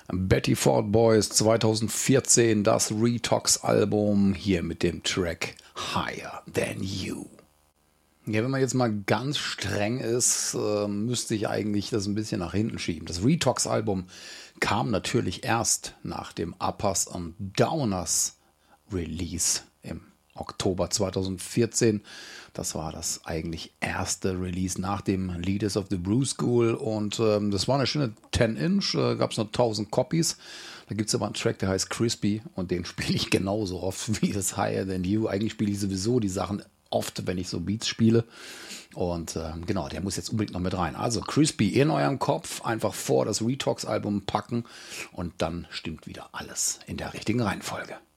Betty Ford Boys 2014, das Retox-Album, hier mit dem Track Higher Than You. Ja, wenn man jetzt mal ganz streng ist, müsste ich eigentlich das ein bisschen nach hinten schieben. Das Retox-Album kam natürlich erst nach dem Uppers und Downers Release im Oktober 2014. Das war das eigentlich erste Release nach dem Leaders of the Brew School und das war eine schöne 10-Inch, gab es nur 1000 Copies. Da gibt es aber einen Track, der heißt Crispy und den spiele ich genauso oft wie das Higher Than You. Eigentlich spiele ich sowieso die Sachen oft, wenn ich so Beats spiele. Und genau, der muss jetzt unbedingt noch mit rein. Also Crispy in eurem Kopf, einfach vor das Retox-Album packen und dann stimmt wieder alles in der richtigen Reihenfolge.